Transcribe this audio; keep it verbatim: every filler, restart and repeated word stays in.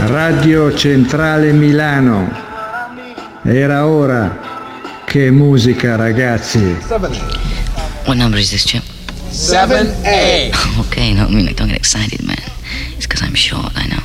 Radio Centrale Milano. Era ora. Che musica, ragazzi. What number is this, Chip? seven A. Okay, no, I mean, like, don't get excited, man. It's because I'm short, I know.